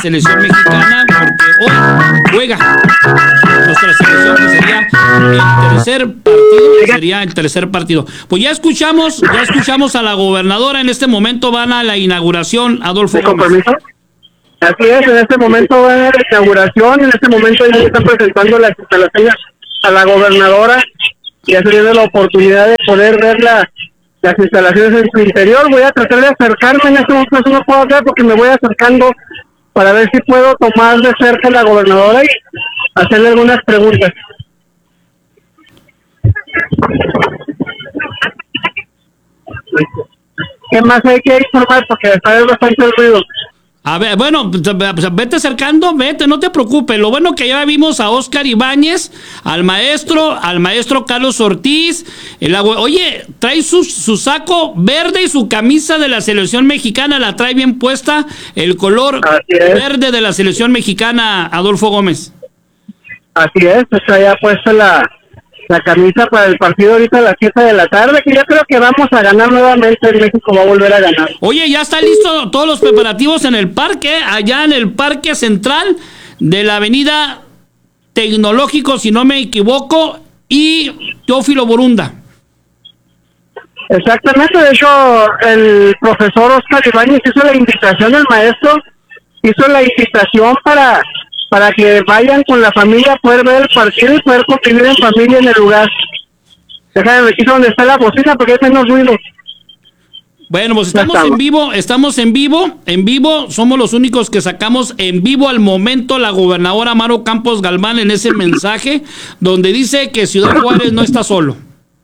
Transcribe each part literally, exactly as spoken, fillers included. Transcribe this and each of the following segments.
selección mexicana, porque hoy juega nuestra selección, que sería el tercer partido, sería el tercer partido. Pues ya escuchamos, ya escuchamos a la gobernadora. En este momento van a la inauguración, Adolfo ¿De Gómez. compromiso? Así es, en este momento va a haber la inauguración, en este momento ya se están presentando las instalaciones a la gobernadora y ha tenido la oportunidad de poder ver la, las instalaciones en su interior. Voy a tratar de acercarme, en este momento no puedo hacer porque me voy acercando para ver si puedo tomar de cerca a la gobernadora y hacerle algunas preguntas. ¿Qué más hay que informar? Porque está bastante el ruido. A ver, bueno, vete acercando, vete, no te preocupes. Lo bueno que ya vimos a Óscar Ibáñez, al maestro, al maestro Carlos Ortiz. El agua, oye, trae su, su saco verde y su camisa de la selección mexicana, la trae bien puesta, el color verde de la selección mexicana, Adolfo Gómez. Así es, está ya puesta la, la camisa para el partido ahorita a las siete de la tarde, que yo creo que vamos a ganar nuevamente, México va a volver a ganar. Oye, ya está listo todos los preparativos en el parque, allá en el parque central de la avenida Tecnológico, si no me equivoco, y Teófilo Borunda. Exactamente, de hecho, el profesor Óscar Ibáñez hizo la invitación, el maestro hizo la invitación para... para que vayan con la familia a poder ver el partido y poder convivir en familia en el lugar. Déjame ver aquí donde está la bocina porque hay menos ruido. Bueno, pues estamos, estamos en vivo, estamos en vivo, en vivo, somos los únicos que sacamos en vivo al momento la gobernadora Maro Campos Galván en ese mensaje donde dice que Ciudad Juárez no está solo.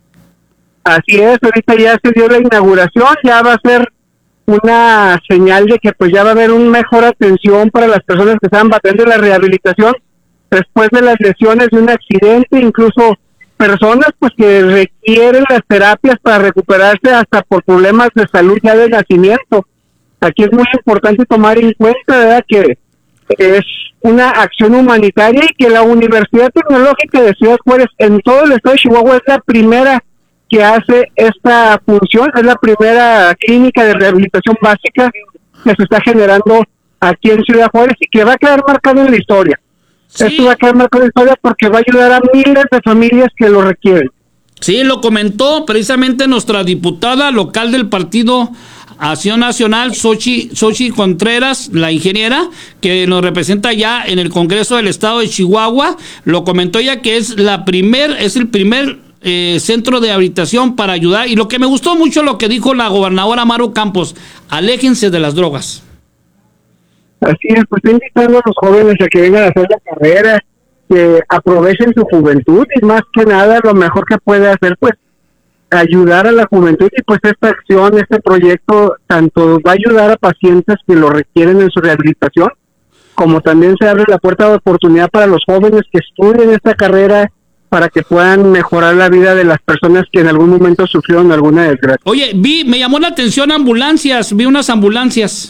Así es, ahorita ya se dio la inauguración, ya va a ser una señal de que pues ya va a haber una mejor atención para las personas que están batiendo la rehabilitación después de las lesiones de un accidente, incluso personas pues que requieren las terapias para recuperarse hasta por problemas de salud ya de nacimiento. Aquí es muy importante tomar en cuenta, ¿verdad?, que es una acción humanitaria y que la Universidad Tecnológica de Ciudad Juárez en todo el estado de Chihuahua es la primera que hace esta función, es la primera clínica de rehabilitación básica que se está generando aquí en Ciudad Juárez y que va a quedar marcado en la historia. Sí. Esto va a quedar marcado en la historia porque va a ayudar a miles de familias que lo requieren. Sí, lo comentó precisamente nuestra diputada local del Partido Acción Nacional, Xochitl, Xochitl Contreras, la ingeniera, que nos representa ya en el Congreso del Estado de Chihuahua. Lo comentó ella que es la primer, es el primer Eh, centro de habitación para ayudar, y lo que me gustó mucho lo que dijo la gobernadora Maro Campos: aléjense de las drogas. Así es, pues estoy invitando a los jóvenes a que vengan a hacer la carrera, que aprovechen su juventud y más que nada lo mejor que puede hacer pues ayudar a la juventud, y pues esta acción, este proyecto tanto va a ayudar a pacientes que lo requieren en su rehabilitación, como también se abre la puerta de oportunidad para los jóvenes que estudien esta carrera para que puedan mejorar la vida de las personas que en algún momento sufrieron alguna desgracia. Oye, vi, me llamó la atención ambulancias, vi unas ambulancias.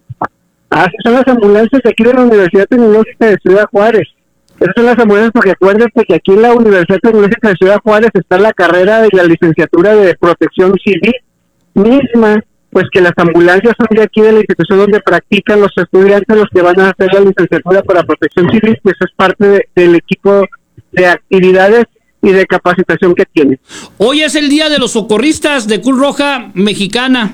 Ah, sí, son las ambulancias de aquí de la Universidad Tecnológica de Ciudad Juárez. Esas son las ambulancias porque acuérdate que aquí en la Universidad Tecnológica de Ciudad Juárez está la carrera de la licenciatura de Protección Civil misma, pues que las ambulancias son de aquí de la institución donde practican los estudiantes los que van a hacer la licenciatura para Protección Civil, pues es parte de, del equipo de actividades y de capacitación que tiene. Hoy es el día de los socorristas de Cruz Roja Mexicana.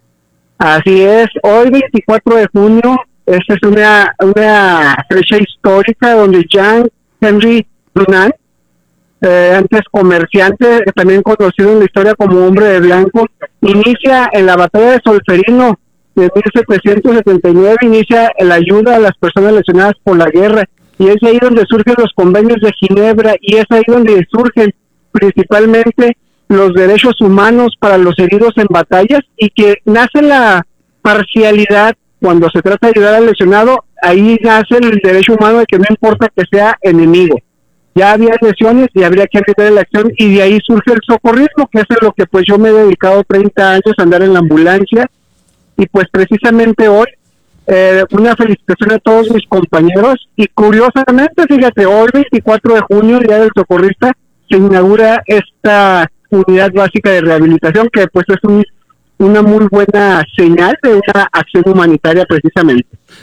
Así es, hoy veinticuatro de junio, esta es una, una fecha histórica donde Jean Henry Dunant, eh, antes comerciante, también conocido en la historia como Hombre de Blanco, inicia en la batalla de Solferino de mil setecientos setenta y nueve, inicia la ayuda a las personas lesionadas por la guerra. Y es ahí donde surgen los convenios de Ginebra, y es ahí donde surgen principalmente los derechos humanos para los heridos en batallas, y que nace la parcialidad cuando se trata de ayudar al lesionado. Ahí nace el derecho humano de que no importa que sea enemigo. Ya había lesiones y habría que evitar la acción, y de ahí surge el socorrismo, que es en lo que pues yo me he dedicado treinta años a andar en la ambulancia, y pues precisamente hoy Eh, una felicitación a todos mis compañeros, y curiosamente, fíjate, hoy veinticuatro de junio, Día del Socorrista, se inaugura esta unidad básica de rehabilitación, que pues es un, una muy buena señal de una acción humanitaria precisamente.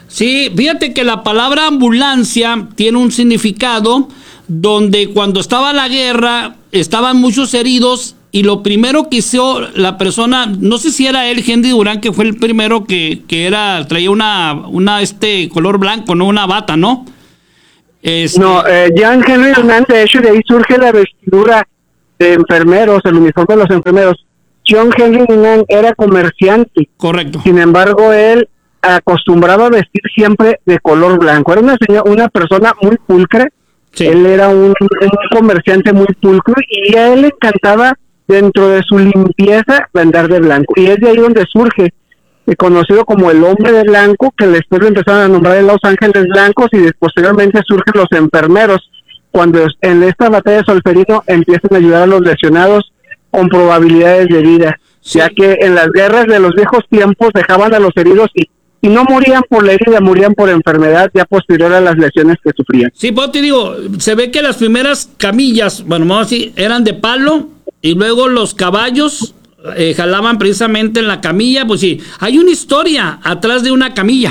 Sí, fíjate que la palabra ambulancia tiene un significado donde cuando estaba la guerra estaban muchos heridos y lo primero que hizo la persona, no sé si era él, Henry Durán, que fue el primero que, que era, traía una, una este color blanco, no una bata, ¿no? Este... No, eh, Jean Henry Dunant, de hecho, de ahí surge la vestidura de enfermeros, el uniforme de los enfermeros. John Henry Dunant era comerciante. Correcto. Sin embargo, él acostumbraba a vestir siempre de color blanco. Era una señora, una persona muy pulcra. Sí. Él era un, un comerciante muy pulcro y a él le encantaba, dentro de su limpieza, andar de blanco. Y es de ahí donde surge, eh, conocido como el hombre de blanco, que después lo empezaron a nombrar en Los Ángeles Blancos, y posteriormente surgen los enfermeros, cuando en esta batalla de Solferino empiezan a ayudar a los lesionados con probabilidades de vida, sí. Ya que en las guerras de los viejos tiempos dejaban a los heridos y y no morían por la herida, morían por enfermedad ya posterior a las lesiones que sufrían. Sí, pues te digo, se ve que las primeras camillas, bueno, vamos a decir, eran de palo, y luego los caballos eh, jalaban precisamente en la camilla. Pues sí, hay una historia atrás de una camilla.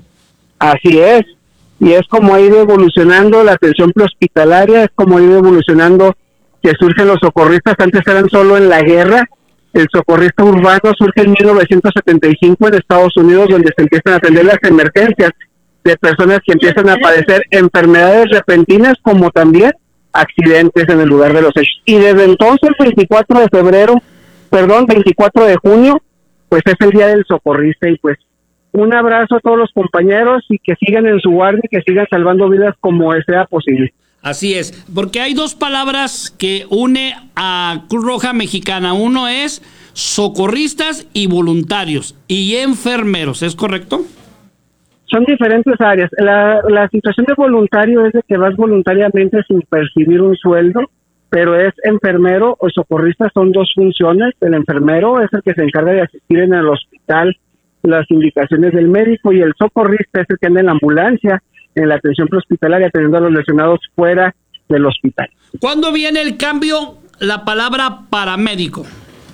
Así es, y es como ha ido evolucionando la atención prehospitalaria, es como ha ido evolucionando que surgen los socorristas. Antes eran solo en la guerra. El socorrista urbano surge en mil novecientos setenta y cinco en Estados Unidos, donde se empiezan a atender las emergencias de personas que empiezan a padecer enfermedades repentinas, como también accidentes en el lugar de los hechos. Y desde entonces, el veinticuatro de febrero, perdón, veinticuatro de junio, pues es el Día del Socorrista. Y pues un abrazo a todos los compañeros y que sigan en su guardia y que sigan salvando vidas como sea posible. Así es, porque hay dos palabras que une a Cruz Roja Mexicana. Uno es socorristas y voluntarios y enfermeros, ¿es correcto? Son diferentes áreas. La, la situación de voluntario es de que vas voluntariamente sin percibir un sueldo, pero es enfermero o socorrista, son dos funciones. El enfermero es el que se encarga de asistir en el hospital las indicaciones del médico, y el socorrista es el que anda en la ambulancia, en la atención prehospitalaria, atendiendo a los lesionados fuera del hospital. ¿Cuándo viene el cambio, la palabra paramédico?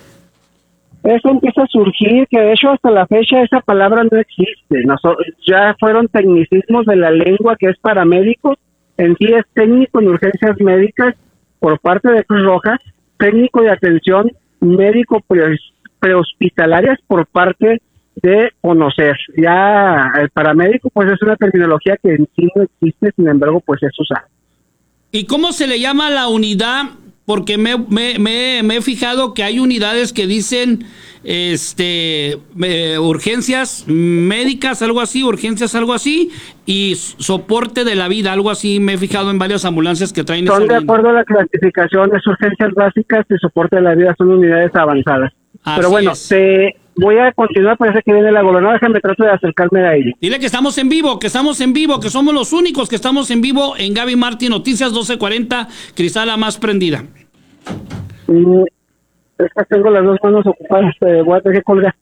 Eso empieza a surgir, que de hecho hasta la fecha esa palabra no existe. Nosotros, ya fueron tecnicismos de la lengua, que es paramédico. En sí es técnico en urgencias médicas por parte de Cruz Roja, técnico de atención médico pre, prehospitalarias por parte de conocer. Ya el paramédico pues es una terminología que en sí no existe, sin embargo pues es usada. ¿Y cómo se le llama la unidad? Porque me, me, me, me he fijado que hay unidades que dicen este eh, urgencias médicas, algo así, urgencias, algo así, y soporte de la vida, algo así. Me he fijado en varias ambulancias que traen. Son de acuerdo a la clasificación, de urgencias básicas y soporte de la vida son unidades avanzadas. Así Pero bueno, es. te voy a continuar, parece que viene la gobernadora, déjame trato de acercarme a ella. Dile que estamos en vivo, que estamos en vivo, que somos los únicos que estamos en vivo en Gaby Martín Noticias doce cuarenta, Cristal la más prendida. Mm, es que tengo las dos manos ocupadas, eh, voy a tener que colgar.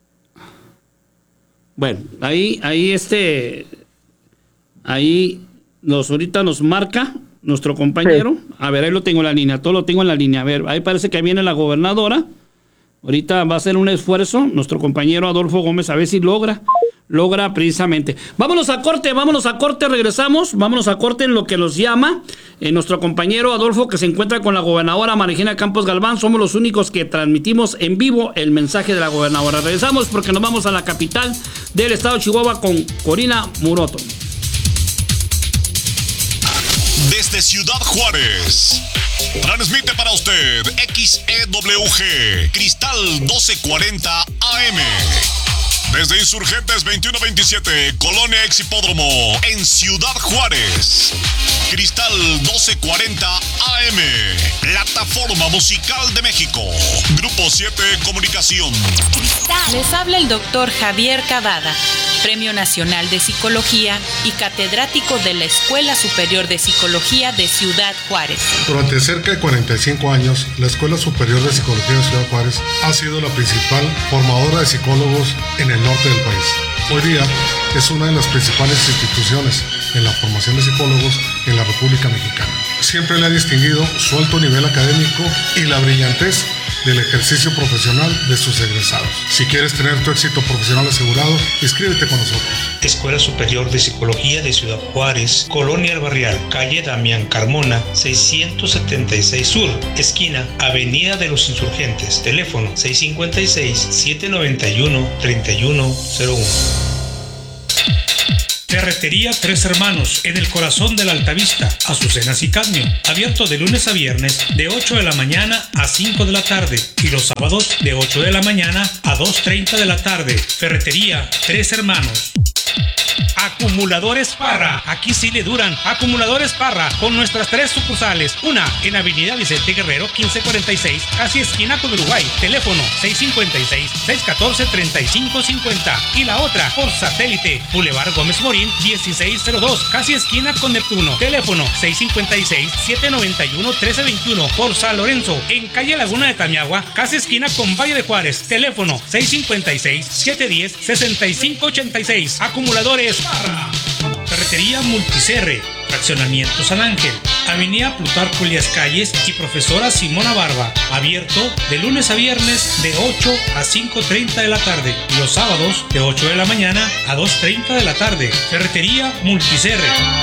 Bueno, ahí, ahí este, ahí nos ahorita nos marca nuestro compañero. Sí. A ver, ahí lo tengo en la línea, todo lo tengo en la línea. A ver, ahí parece que viene la gobernadora. Ahorita va a hacer un esfuerzo nuestro compañero Adolfo Gómez, a ver si logra, logra precisamente. Vámonos a corte, vámonos a corte, regresamos, vámonos a corte en lo que nos llama eh, nuestro compañero Adolfo, que se encuentra con la gobernadora María Campos Galván. Somos los únicos que transmitimos en vivo el mensaje de la gobernadora. Regresamos porque nos vamos a la capital del estado de Chihuahua con Corina Muroto. Desde Ciudad Juárez, transmite para usted X E W G, Cristal doce cuarenta A M. Desde Insurgentes veintiuno veintisiete, Colonia Ex Hipódromo, en Ciudad Juárez. Cristal doce cuarenta A M, Plataforma Musical de México. Grupo siete Comunicación. Les habla el doctor Javier Cavada, Premio Nacional de Psicología y catedrático de la Escuela Superior de Psicología de Ciudad Juárez. Durante cerca de cuarenta y cinco años, la Escuela Superior de Psicología de Ciudad Juárez ha sido la principal formadora de psicólogos en el norte del país. Hoy día es una de las principales instituciones en la formación de psicólogos en la República Mexicana. Siempre le ha distinguido su alto nivel académico y la brillantez del ejercicio profesional de sus egresados. Si quieres tener tu éxito profesional asegurado, inscríbete con nosotros. Escuela Superior de Psicología de Ciudad Juárez, Colonia El Barrial, calle Damián Carmona, seiscientos setenta y seis Sur, esquina Avenida de los Insurgentes. Teléfono seis cinco seis, siete nueve uno, tres uno cero uno. Ferretería Tres Hermanos, en el corazón de la Altavista, Azucenas y Cadmio. Abierto de lunes a viernes de ocho de la mañana a cinco de la tarde y los sábados de ocho de la mañana a dos treinta de la tarde. Ferretería Tres Hermanos. Acumuladores Parra, aquí sí le duran. Acumuladores Parra, con nuestras tres sucursales. Una en Avenida Vicente Guerrero quince cuarenta y seis, casi esquina con Uruguay. Teléfono seis cinco seis, seis uno cuatro, tres cinco cinco cero. Y la otra por satélite, Boulevard Gómez Morín dieciséis cero dos, casi esquina con Neptuno. Teléfono seis cinco seis, siete nueve uno, uno tres dos uno. Por San Lorenzo, en calle Laguna de Tamiagua, casi esquina con Valle de Juárez. Teléfono seis cinco seis, siete uno cero, seis cinco ocho seis. Acumuladores Parra. Ferretería Multicerre, Fraccionamiento San Ángel, Avenida Plutarco Elías Calles y Profesora Simona Barba. Abierto de lunes a viernes de ocho a cinco treinta de la tarde y los sábados de ocho de la mañana a dos treinta de la tarde. Ferretería Multicerre.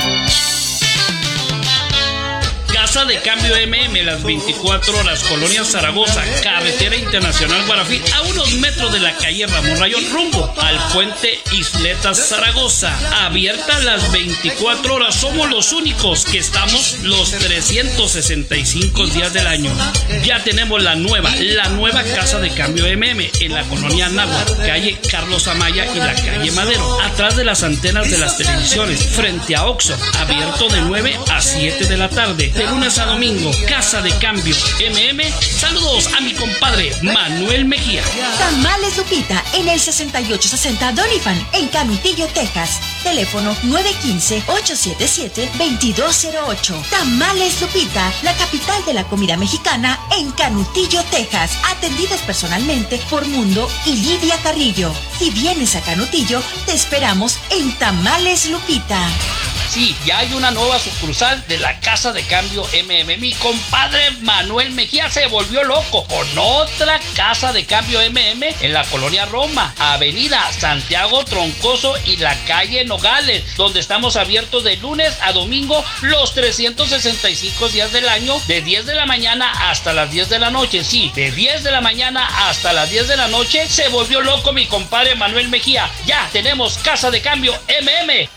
Casa de Cambio M M, las veinticuatro horas, Colonia Zaragoza, Carretera Internacional Guarafí, a unos metros de la calle Ramón Rayón, rumbo al puente Isletas Zaragoza. Abierta las veinticuatro horas, somos los únicos que estamos los trescientos sesenta y cinco días del año. Ya tenemos la nueva, la nueva Casa de Cambio M M en la colonia Náhuatl, calle Carlos Amaya y la calle Madero, atrás de las antenas de las televisiones, frente a Oxxo. Abierto de nueve a siete de la tarde. De lunes a domingo, Casa de Cambio M M. Saludos a mi compadre Manuel Mejía. Tamales Lupita en el sesenta y ocho sesenta Doniphan en Canutillo, Texas. Teléfono nueve uno cinco, ocho siete siete, dos dos cero ocho. Tamales Lupita, la capital de la comida mexicana en Canutillo, Texas. Atendidos personalmente por Mundo y Lidia Carrillo. Si vienes a Canutillo, te esperamos en Tamales Lupita. Sí, ya hay una nueva sucursal de la Casa de Cambio M M. Mi compadre Manuel Mejía se volvió loco con otra Casa de Cambio M M en la colonia Roma, Avenida Santiago Troncoso y la calle Nogales, donde estamos abiertos de lunes a domingo los trescientos sesenta y cinco días del año, de diez de la mañana hasta las diez de la noche. Sí, de diez de la mañana hasta las diez de la noche. Se volvió loco mi compadre Manuel Mejía. Ya tenemos Casa de Cambio M M.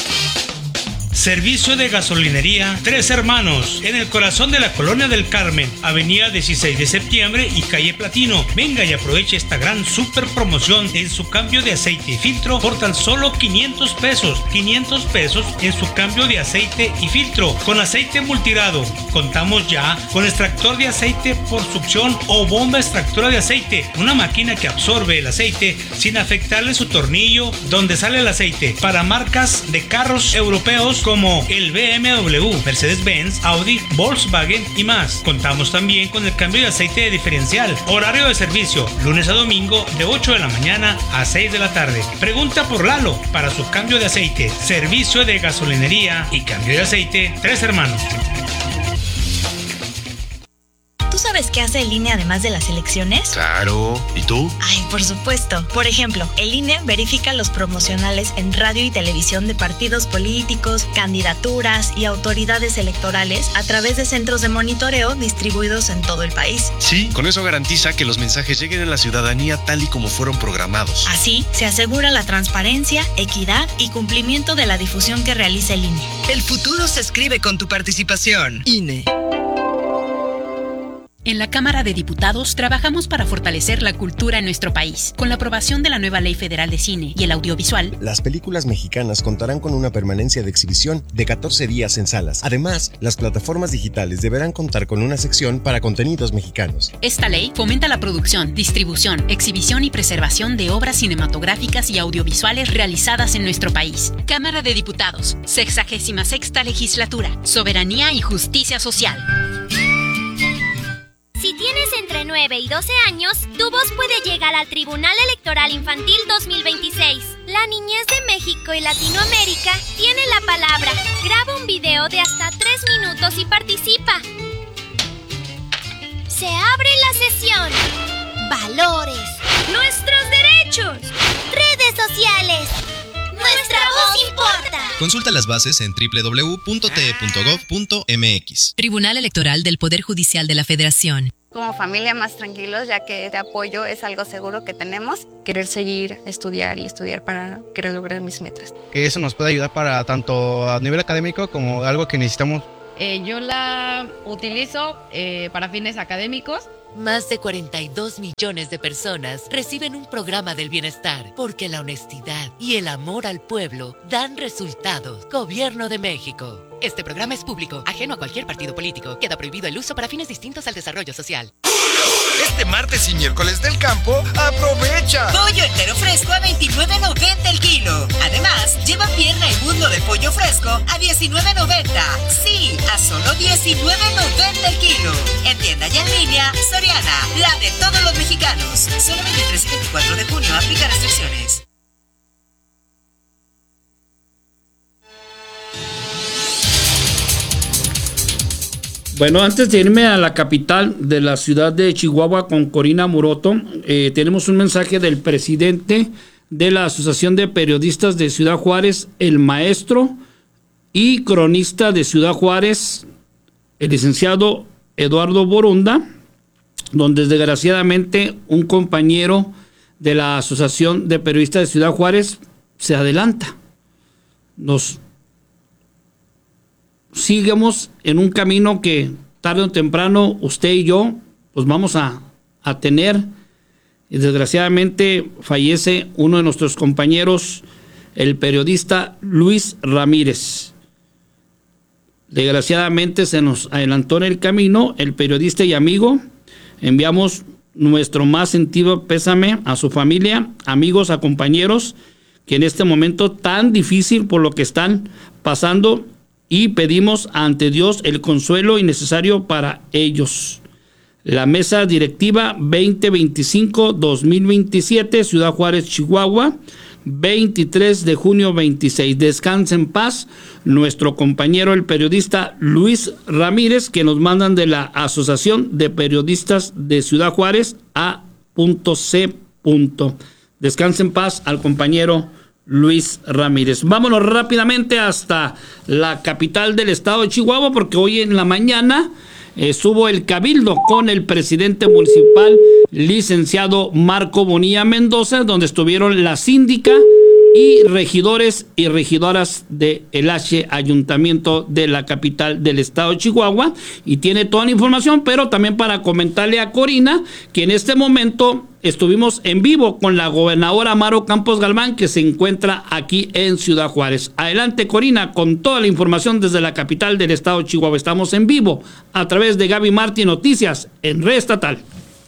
Servicio de gasolinería Tres Hermanos, en el corazón de la Colonia del Carmen, Avenida dieciséis de septiembre y calle Platino. Venga y aproveche esta gran super promoción en su cambio de aceite y filtro por tan solo quinientos pesos. quinientos pesos en su cambio de aceite y filtro con aceite multirado. Contamos ya con extractor de aceite por succión o bomba extractora de aceite, una máquina que absorbe el aceite sin afectarle su tornillo donde sale el aceite, para marcas de carros europeos como el B M W, Mercedes-Benz, Audi, Volkswagen y más. Contamos también con el cambio de aceite de diferencial. Horario de servicio, lunes a domingo de ocho de la mañana a seis de la tarde. Pregunta por Lalo para su cambio de aceite. Servicio de gasolinería y cambio de aceite Tres Hermanos. ¿Tú sabes qué hace el I N E además de las elecciones? Claro, ¿y tú? Ay, por supuesto. Por ejemplo, el I N E verifica los promocionales en radio y televisión de partidos políticos, candidaturas y autoridades electorales a través de centros de monitoreo distribuidos en todo el país. Sí, con eso garantiza que los mensajes lleguen a la ciudadanía tal y como fueron programados. Así, se asegura la transparencia, equidad y cumplimiento de la difusión que realiza el I N E. El futuro se escribe con tu participación. I N E. En la Cámara de Diputados trabajamos para fortalecer la cultura en nuestro país. Con la aprobación de la nueva Ley Federal de Cine y el Audiovisual, las películas mexicanas contarán con una permanencia de exhibición de catorce días en salas. Además, las plataformas digitales deberán contar con una sección para contenidos mexicanos. Esta ley fomenta la producción, distribución, exhibición y preservación de obras cinematográficas y audiovisuales realizadas en nuestro país. Cámara de Diputados, sexagésima sexta legislatura, soberanía y justicia social. Si tienes entre nueve y doce años, tu voz puede llegar al Tribunal Electoral Infantil dos mil veintiséis. La niñez de México y Latinoamérica tiene la palabra. Graba un video de hasta tres minutos y participa. Se abre la sesión. Valores. Nuestros derechos. Redes sociales. Nuestra voz importa. Consulta las bases en doble u doble u doble u punto t e punto gov punto m x. Tribunal Electoral del Poder Judicial de la Federación. Como familia más tranquilos, ya que este apoyo es algo seguro que tenemos. Querer seguir, estudiar y estudiar para querer lograr mis metas. Que eso nos puede ayudar para tanto a nivel académico como algo que necesitamos. Eh, yo la utilizo eh, para fines académicos. Más de cuarenta y dos millones de personas reciben un programa del bienestar porque la honestidad y el amor al pueblo dan resultados. Gobierno de México. Este programa es público, ajeno a cualquier partido político. Queda prohibido el uso para fines distintos al desarrollo social. Este martes y miércoles del campo, aprovecha. Pollo entero fresco a veintinueve noventa el kilo. Además, lleva pierna y muslo de pollo fresco a diecinueve noventa. Sí, a solo diecinueve noventa el kilo. En tienda y en línea, Soriana, la de todos los mexicanos. Solo veintitrés y veinticuatro de junio, aplica restricciones. Bueno, antes de irme a la capital de la ciudad de Chihuahua con Corina Muroto, eh, tenemos un mensaje del presidente de la Asociación de Periodistas de Ciudad Juárez, el maestro y cronista de Ciudad Juárez, el licenciado Eduardo Borunda, donde desgraciadamente un compañero de la Asociación de Periodistas de Ciudad Juárez se adelanta. Nos sigamos en un camino que tarde o temprano usted y yo pues vamos a, a tener, y desgraciadamente fallece uno de nuestros compañeros, el periodista Luis Ramírez. Desgraciadamente se nos adelantó en el camino el periodista y amigo. Enviamos nuestro más sentido pésame a su familia, amigos, a compañeros que en este momento tan difícil por lo que están pasando, y pedimos ante Dios el consuelo innecesario para ellos. La mesa directiva veinte veinticinco dos mil veintisiete, Ciudad Juárez, Chihuahua, veintitrés de junio veintiséis. Descanse en paz nuestro compañero el periodista Luis Ramírez, que nos mandan de la Asociación de Periodistas de Ciudad Juárez, A C. Descanse en paz al compañero Luis Ramírez. Vámonos rápidamente hasta la capital del estado de Chihuahua, porque hoy en la mañana estuvo el cabildo con el presidente municipal, licenciado Marco Bonilla Mendoza, donde estuvieron la síndica y regidores y regidoras del H Ayuntamiento de la capital del estado de Chihuahua, y tiene toda la información, pero también para comentarle a Corina que en este momento estuvimos en vivo con la gobernadora Maro Campos Galván, que se encuentra aquí en Ciudad Juárez. Adelante, Corina, con toda la información desde la capital del estado de Chihuahua. Estamos en vivo a través de Gaby Martí Noticias en Red Estatal.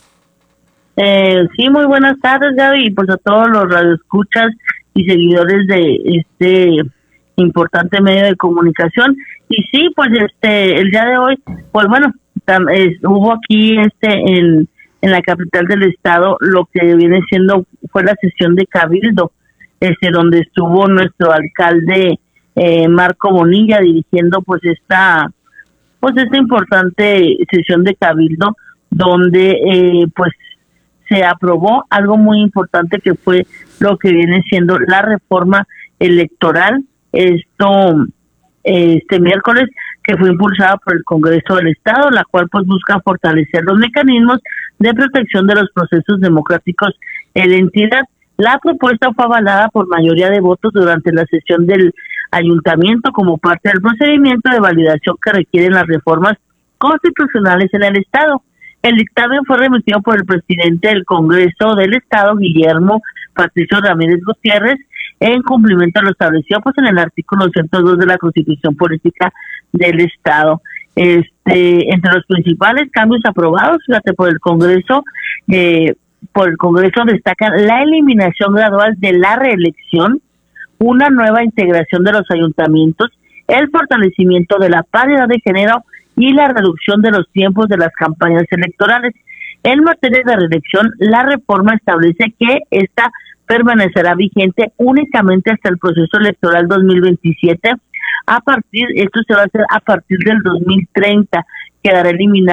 Eh, sí, muy buenas tardes, Gaby, y pues a todos los radioescuchas y seguidores de este importante medio de comunicación. Y sí, pues este el día de hoy, pues bueno, tam, es, hubo aquí este en en la capital del estado lo que viene siendo fue la sesión de cabildo, este donde estuvo nuestro alcalde eh, Marco Bonilla dirigiendo pues esta pues esta importante sesión de cabildo, donde eh, pues se aprobó algo muy importante, que fue lo que viene siendo la reforma electoral, esto este miércoles, que fue impulsada por el Congreso del Estado, la cual pues busca fortalecer los mecanismos de protección de los procesos democráticos en la entidad. La propuesta fue avalada por mayoría de votos durante la sesión del ayuntamiento como parte del procedimiento de validación que requieren las reformas constitucionales en el Estado. El dictamen fue remitido por el presidente del Congreso del Estado, Guillermo Patricio Ramírez Gutiérrez, en cumplimiento a lo establecido pues en el artículo ciento dos de la Constitución Política del Estado. Este, entre los principales cambios aprobados, fíjate, por el Congreso, eh, por el Congreso destacan la eliminación gradual de la reelección, una nueva integración de los ayuntamientos, el fortalecimiento de la paridad de género y la reducción de los tiempos de las campañas electorales. En materia de reelección, la reforma establece que esta permanecerá vigente únicamente hasta el proceso electoral dos mil veintisiete. A partir, esto se va a hacer a partir del dos mil treinta, quedará eliminada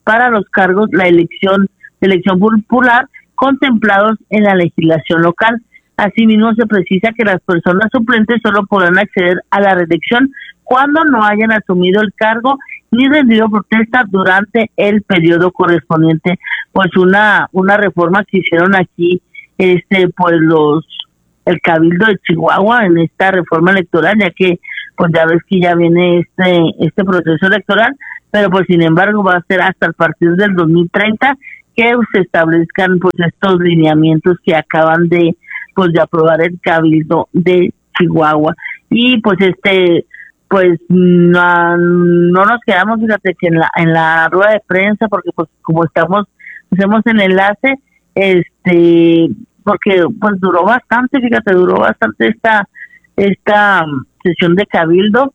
para los cargos la elección de elección popular contemplados en la legislación local. Asimismo, se precisa que las personas suplentes solo podrán acceder a la reelección cuando no hayan asumido el cargo ni rendido protesta durante el periodo correspondiente. Pues una una reforma que hicieron aquí, este, pues los el Cabildo de Chihuahua en esta reforma electoral, ya que pues ya ves que ya viene este este proceso electoral, pero pues sin embargo va a ser hasta el partir del dos mil treinta que se establezcan pues estos lineamientos que acaban de pues de aprobar el Cabildo de Chihuahua. Y pues este pues no, no nos quedamos, fíjate que en la en la rueda de prensa, porque pues como estamos hacemos el enlace, este porque pues duró bastante, fíjate, duró bastante esta esta sesión de Cabildo,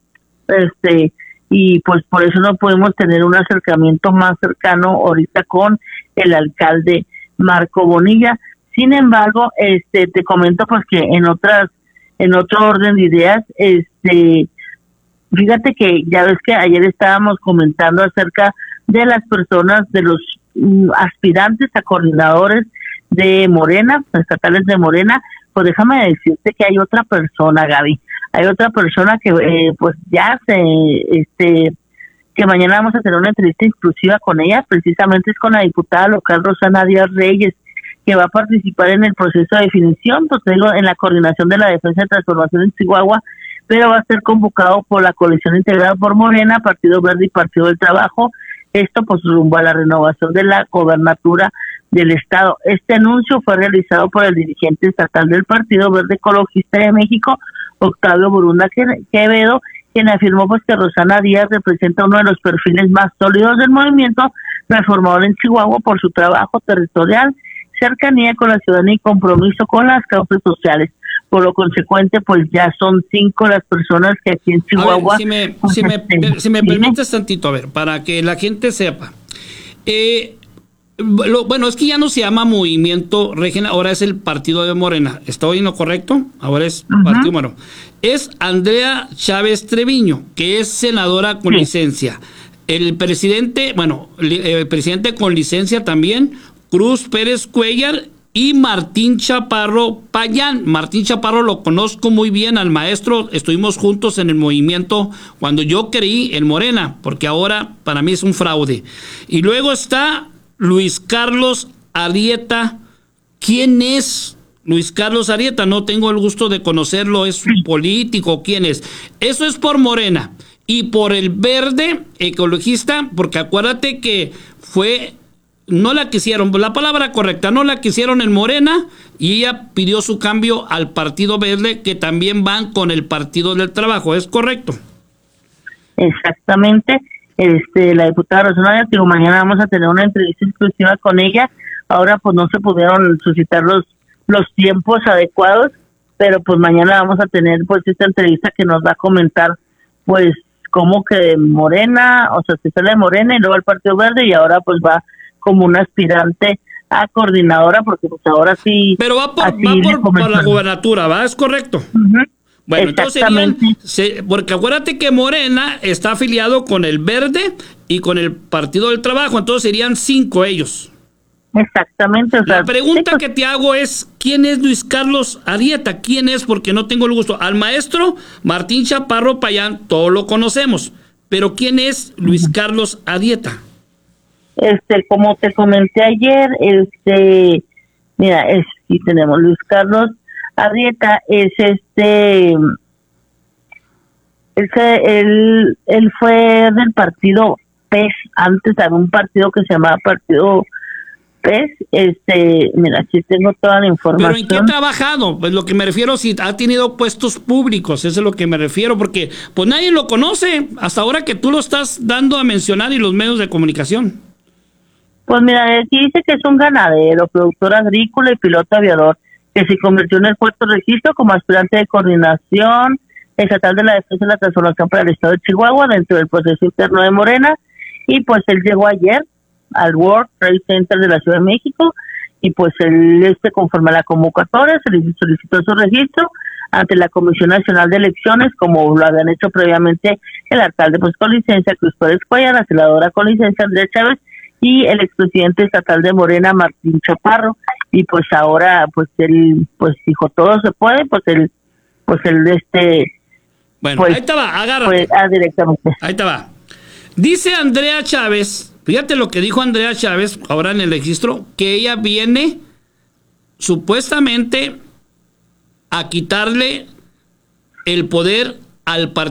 este y pues por eso no podemos tener un acercamiento más cercano ahorita con el alcalde Marco Bonilla. Sin embargo, este te comento pues que en otras en otro orden de ideas, este fíjate que ya ves que ayer estábamos comentando acerca de las personas, de los mm, aspirantes a coordinadores de Morena, estatales de Morena. Pues déjame decirte que hay otra persona, Gaby, hay otra persona que eh, pues ya se, este, que mañana vamos a tener una entrevista exclusiva con ella, precisamente es con la diputada local Rosana Díaz Reyes, que va a participar en el proceso de definición, pues te digo, en la coordinación de la defensa de transformación en Chihuahua, pero va a ser convocado por la coalición integrada por Morena, Partido Verde y Partido del Trabajo, esto pues rumbo a la renovación de la gobernatura del estado. Este anuncio fue realizado por el dirigente estatal del Partido Verde Ecologista de México, Octavio Borunda Quevedo, quien afirmó pues que Rosana Díaz representa uno de los perfiles más sólidos del movimiento reformador en Chihuahua por su trabajo territorial, cercanía con la ciudadanía y compromiso con las causas sociales. Por lo consecuente, pues ya son cinco las personas que aquí en Chihuahua... A ver, si me, pues, si me, si me permites tantito, a ver, para que la gente sepa. Eh, lo, bueno, es que ya no se llama Movimiento Regional, ahora es el Partido de Morena. ¿Estoy en lo correcto? Ahora es uh-huh. Partido Morena. Es Andrea Chávez Treviño, que es senadora con sí. licencia. El presidente, bueno, el presidente con licencia también, Cruz Pérez Cuellar, y Martín Chaparro Payán. Martín Chaparro lo conozco muy bien al maestro, estuvimos juntos en el movimiento cuando yo creí en Morena, porque ahora para mí es un fraude. Y luego está Luis Carlos Arrieta. ¿Quién es Luis Carlos Arrieta? No tengo el gusto de conocerlo, es un político, ¿quién es? Eso es por Morena. Y por el Verde Ecologista, porque acuérdate que fue... no la quisieron, la palabra correcta, no la quisieron en Morena y ella pidió su cambio al Partido Verde, que también van con el Partido del Trabajo, ¿es correcto? Exactamente, este la diputada Rosana, digo, mañana vamos a tener una entrevista exclusiva con ella. Ahora pues no se pudieron suscitar los, los tiempos adecuados, pero pues mañana vamos a tener pues esta entrevista que nos va a comentar pues cómo que Morena, o sea, se sale de Morena y luego al Partido Verde y ahora pues va como una aspirante a coordinadora, porque pues ahora sí... Pero va por, va por, por la gobernatura, ¿va? ¿Es correcto? Uh-huh. Bueno, entonces serían, se, porque acuérdate que Morena está afiliado con el Verde y con el Partido del Trabajo, entonces serían cinco ellos. Exactamente. O sea, la pregunta que te hago es, ¿quién es Luis Carlos Arrieta? ¿Quién es? Porque no tengo el gusto. Al maestro Martín Chaparro Payán, todos lo conocemos, pero ¿quién es Luis uh-huh. Carlos Arrieta? Este, como te comenté ayer, este, mira, es, aquí tenemos Luis Carlos Arrieta, es este, él, él, él fue del partido P E S, antes había un partido que se llamaba Partido P E S, este, mira, aquí tengo toda la información. ¿Pero en qué ha trabajado? Pues lo que me refiero, si ha tenido puestos públicos, eso es lo que me refiero, porque pues nadie lo conoce, hasta ahora que tú lo estás dando a mencionar y los medios de comunicación. Pues mira, aquí dice que es un ganadero, productor agrícola y piloto aviador, que se convirtió en el puesto de registro como aspirante de coordinación estatal de la defensa de la transformación para el estado de Chihuahua dentro del proceso interno de Morena, y pues él llegó ayer al World Trade Center de la Ciudad de México, y pues él, este, conforme a la convocatoria, se le solicitó su registro ante la Comisión Nacional de Elecciones, como lo habían hecho previamente el alcalde pues con licencia Cruz Pérez Cuellar, la senadora con licencia Andrea Chávez, y el expresidente estatal de Morena, Martín Chaparro, y pues ahora, pues él, pues dijo, todo se puede, pues él, pues él, este... Bueno, pues, ahí te va, agárrate. Pues, ah, directamente. Ahí te va. Dice Andrea Chávez, fíjate lo que dijo Andrea Chávez ahora en el registro, que ella viene supuestamente a quitarle el poder al partido